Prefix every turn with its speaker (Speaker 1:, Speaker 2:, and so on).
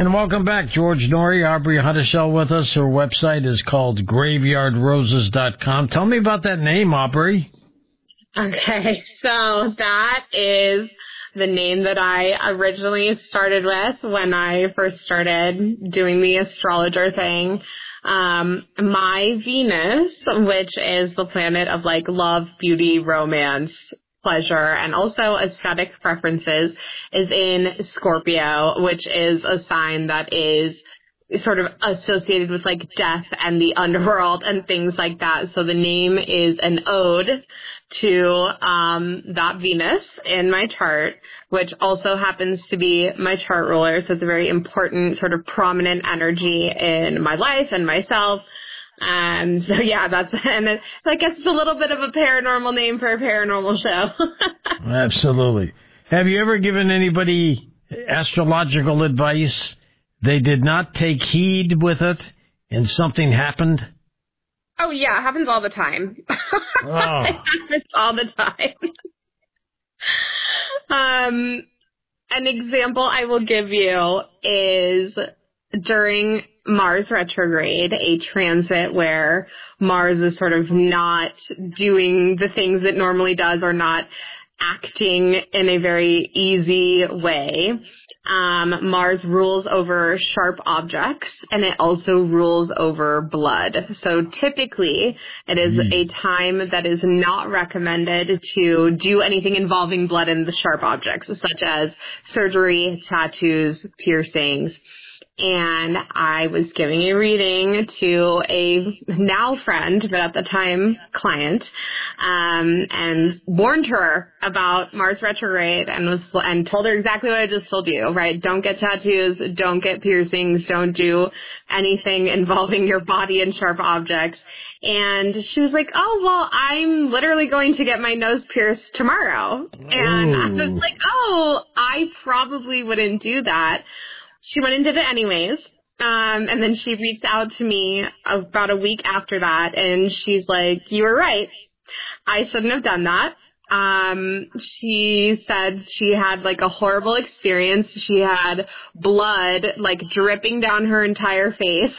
Speaker 1: And welcome back, George Norrie, Aubrey Huddishell with us. Her website is called graveyardroses.com. Tell me about that name, Aubrey.
Speaker 2: Okay, so that is the name that I originally started with when I first started doing the astrologer thing. My Venus, which is the planet of like love, beauty, romance, pleasure, and also aesthetic preferences, is in Scorpio, which is a sign that is sort of associated with like death and the underworld and things like that. So the name is an ode to that Venus in my chart, which also happens to be my chart ruler. So it's a very important sort of prominent energy in my life and myself. And so, yeah, I guess it's a little bit of a paranormal name for a paranormal show.
Speaker 1: Absolutely. Have you ever given anybody astrological advice? They did not take heed with it, and something happened?
Speaker 2: Oh, yeah, it happens all the time.
Speaker 1: Oh.
Speaker 2: It happens all the time. An example I will give you is during Mars retrograde, a transit where Mars is sort of not doing the things it normally does or not acting in a very easy way. Mars rules over sharp objects, and it also rules over blood. So typically, it is a time that is not recommended to do anything involving blood and the sharp objects, such as surgery, tattoos, piercings. And I was giving a reading to a now friend, but at the time client, and warned her about Mars retrograde and told her exactly what I just told you, right? Don't get tattoos, don't get piercings, don't do anything involving your body and sharp objects. And she was like, oh, well, I'm literally going to get my nose pierced tomorrow. And I was like, oh, I probably wouldn't do that. She went and did it anyways. And then she reached out to me about a week after that, and she's like, you were right. I shouldn't have done that. She said she had like a horrible experience. She had blood like dripping down her entire face